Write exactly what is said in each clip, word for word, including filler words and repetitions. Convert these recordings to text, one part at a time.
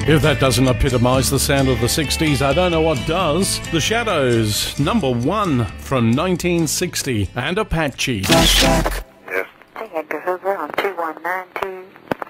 If that doesn't epitomise the sound of the sixties, I don't know what does. The Shadows, number one from nineteen sixty, and Apache. Yes. Hey, Edgar Hoover on two one nine two.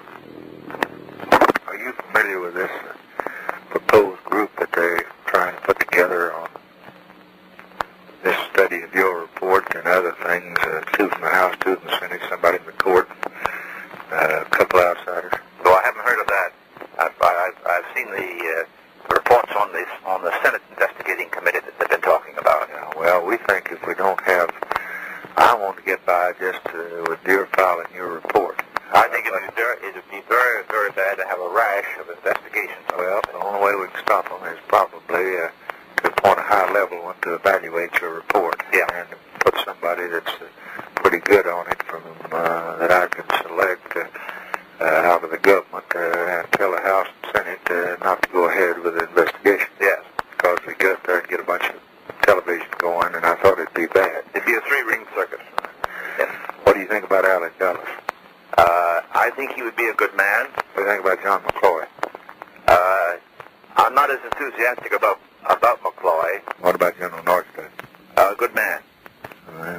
Are you familiar with this proposed group that they're trying to put together on this study of your report and other things? Uh, two from the House, two from the Senate, somebody in the court, uh, a couple outsiders. No, I haven't heard of that. I've, I've, I've seen the uh, reports on this on the Senate investigating committee that they've been talking about. Yeah, well, we think if we don't have, I want to get by just uh, with your filing your report. I think it would be very, it would be very, very bad to have a rash of investigations. Well, the only way we can stop them is probably uh, to appoint a high level one to evaluate your report. Yeah. And put somebody that's uh, pretty good on it from uh, that I can select uh, uh, out of the government uh, and tell the House and Senate uh, not to go ahead with the investigation. Yes. Because we get up there and get a bunch of television going, and I thought it'd be bad. It'd be a three-ring circus. Yes. What do you think about Alec Dulles? Uh, I think he would be a good man. What do you think about John McCloy? Uh, I'm not as enthusiastic about about McCloy. What about General Northcutt? A uh, good man. Uh,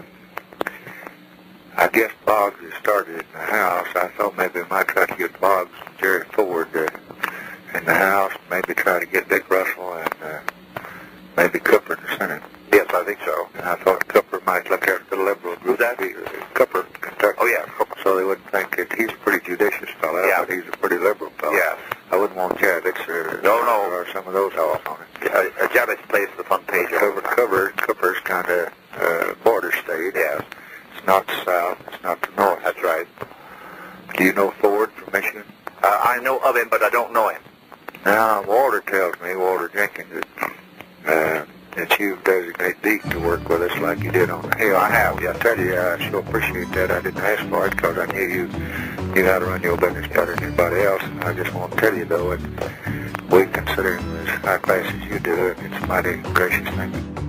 I guess Boggs has started in the House. I thought maybe we might try to get Boggs and Jerry Ford uh, in the House, maybe try to get Dick Russell and uh, maybe Cooper in the Senate. Yes, I think so. And I thought Cooper might look after the liberal group. Who's that? Cooper, Kentucky. Oh, yeah, Cooper. So they wouldn't think that he's a pretty judicious fellow, Yeah. but he's a pretty liberal fellow. Yeah. I wouldn't want Javits or, No, no. or some of those fellows on it. Uh, uh, Javits plays the front page. Cover, cover, Cooper's kind of uh, border state. Yes. It's not the south, it's not the north. That's right. Do you know Ford from Michigan? Uh, I know of him, but I don't know him. Now, Walter tells me, Walter Jenkins, that, uh, that you've designated Deke to work with us like you did on the Hill. I have, yes. I tell you, I sure appreciate that. I didn't ask for it because I knew you knew how to run your business better than anybody else. And I just want to tell you, though, that we consider him as high class as you do, and it's a mighty gracious thing.